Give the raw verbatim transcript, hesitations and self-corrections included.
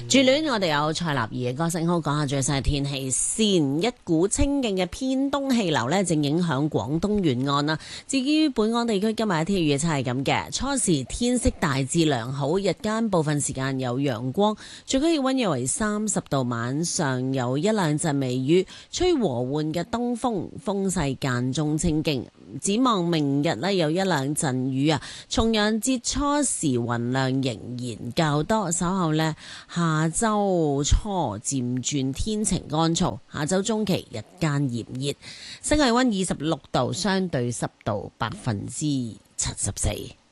住戀我哋有蔡立兒嘅歌聲，好講下最新嘅天氣先。一股清勁嘅偏東氣流呢，正影響廣東沿岸啦。至於本港地區今日嘅天氣預測係咁嘅，初時天色大致良好，日間部分時間有陽光，最高氣溫約為三十度，晚上有一兩陣微雨，吹和緩嘅東風，風勢間中清勁。展望明日呢，有一兩陣雨啊，重陽節初時雲量仍然較多，稍後呢，下周初漸轉天晴乾燥，下周中期日間炎熱，室外溫二十六度，相對濕度百分之七十四。